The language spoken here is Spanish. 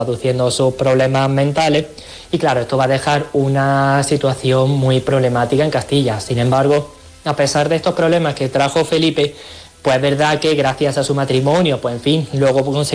aduciendo sus problemas mentales y claro, esto va a dejar una situación muy problemática en Castilla. Sin embargo, a pesar de estos problemas que trajo Felipe, pues es verdad que gracias a su matrimonio, pues en fin, luego consiguió